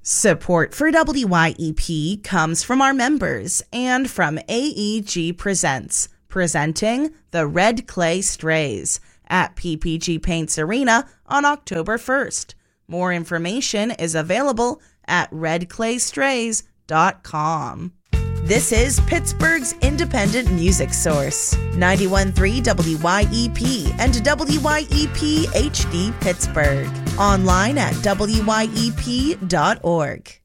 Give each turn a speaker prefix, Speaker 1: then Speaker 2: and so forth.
Speaker 1: Support for WYEP comes from our members and from AEG Presents, presenting the Red Clay Strays at PPG Paints Arena on October 1st. More information is available at redclaystrays.com. This is Pittsburgh's independent music source, 91.3 WYEP and WYEP HD Pittsburgh. Online at WYEP.org.